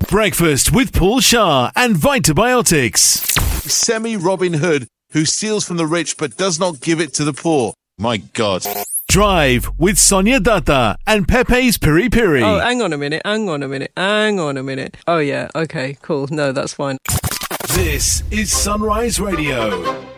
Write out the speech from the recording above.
Breakfast with Paul Shah and Vitabiotics. Semi-Robin Hood who steals from the rich but does not give it to the poor. My God. Drive with Sonia Datta and Pepe's Piri Piri. Oh, hang on a minute. Oh, yeah, okay, cool. No, that's fine. This is Sunrise Radio.